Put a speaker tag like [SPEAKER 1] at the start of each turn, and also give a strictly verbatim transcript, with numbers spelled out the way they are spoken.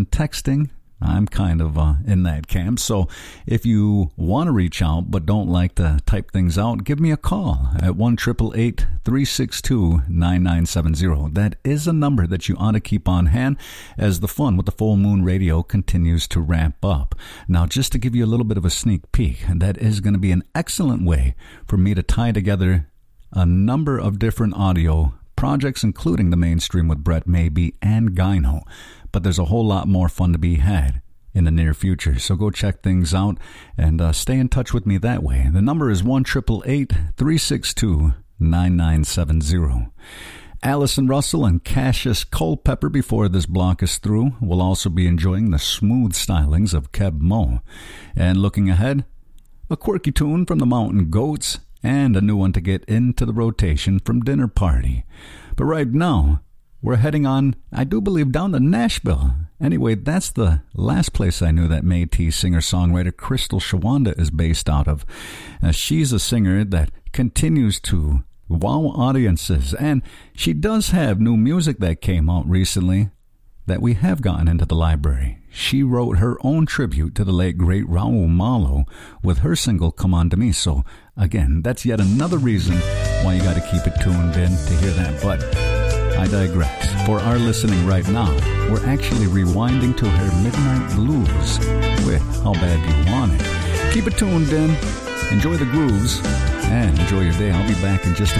[SPEAKER 1] than texting. I'm kind of uh, in that camp. So if you want to reach out but don't like to type things out, give me a call at one eight eight eight, three six two, nine nine seven zero. That is a number that you ought to keep on hand as the fun with the Full Moon Radio continues to ramp up. Now, just to give you a little bit of a sneak peek, that is going to be an excellent way for me to tie together a number of different audio projects, including the Mainstream with Brett Maybe and Gyno. But there's a whole lot more fun to be had in the near future. So go check things out and uh, stay in touch with me that way. The number is one eight eight eight, three six two, nine nine seven zero. Allison Russell and Cassius Culpepper, before this block is through, will also be enjoying the smooth stylings of Keb Mo. And looking ahead, a quirky tune from the Mountain Goats and a new one to get into the rotation from Dinner Party. But right now, we're heading on, I do believe, down to Nashville. Anyway, that's the last place I knew that Métis singer-songwriter Crystal Shawanda is based out of. Uh, she's a singer that continues to wow audiences, and she does have new music that came out recently that we have gotten into the library. She wrote her own tribute to the late, great Raul Malo with her single, Come On To Me. So, again, that's yet another reason why you got to keep it tuned in to hear that. But I digress. For our listening right now, we're actually rewinding to her Midnight Blues with How Bad Do You Want It. Keep it tuned in, enjoy the grooves, and enjoy your day. I'll be back in just a